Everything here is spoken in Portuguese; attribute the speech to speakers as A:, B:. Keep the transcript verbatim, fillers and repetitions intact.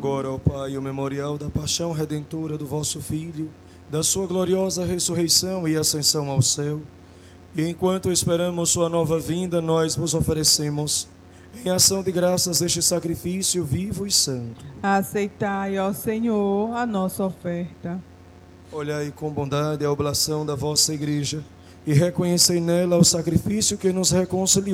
A: Agora, ó Pai, o memorial da paixão redentora do vosso Filho, da sua gloriosa ressurreição e ascensão ao céu. E enquanto esperamos sua nova vinda, nós vos oferecemos, em ação de graças, este sacrifício vivo e santo.
B: Aceitai, ó Senhor, a nossa oferta.
A: Olhai com bondade a oblação da vossa Igreja e reconhecei nela o sacrifício que nos reconciliou